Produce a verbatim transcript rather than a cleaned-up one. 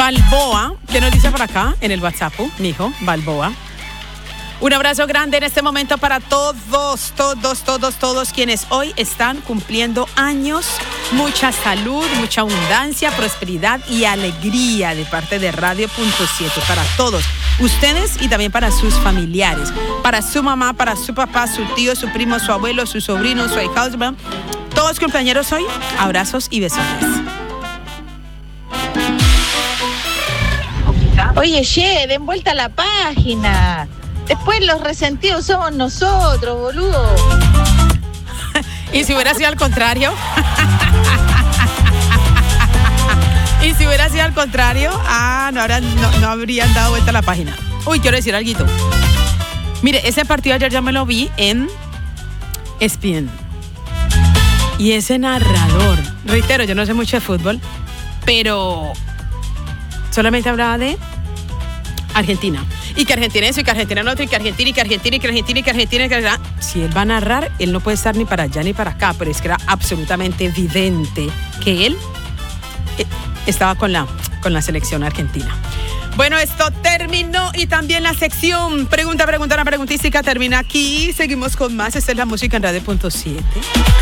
Balboa, ¿qué nos dice por acá en el WhatsApp, mijo? Balboa. Un abrazo grande en este momento para todos, todos, todos, todos quienes hoy están cumpliendo años. Mucha salud, mucha abundancia, prosperidad y alegría de parte de Radio Punto siete para todos ustedes y también para sus familiares, para su mamá, para su papá, su tío, su primo, su abuelo, su sobrino, su ahijado, todos cumpleañeros hoy. Abrazos y besones. Oye, che, den vuelta a la página. Después los resentidos somos nosotros, boludo. ¿Y si hubiera sido al contrario? ¿Y si hubiera sido al contrario? Ah, no, ahora no, no habrían dado vuelta a la página. Uy, quiero decir algo. Mire, ese partido ayer ya me lo vi en E S P N. Y ese narrador, reitero, yo no sé mucho de fútbol, pero solamente hablaba de Argentina. Y que Argentina eso, y que Argentina no otro, y que Argentina, y que Argentina, y que Argentina, y que Argentina, y que Argentina. Si él va a narrar, él no puede estar ni para allá ni para acá, pero es que era absolutamente evidente que él eh, estaba con la, con la selección argentina. Bueno, esto terminó y también la sección Pregunta, Pregunta, una preguntística termina aquí. Seguimos con más. Esta es la música en Radio Punto siete.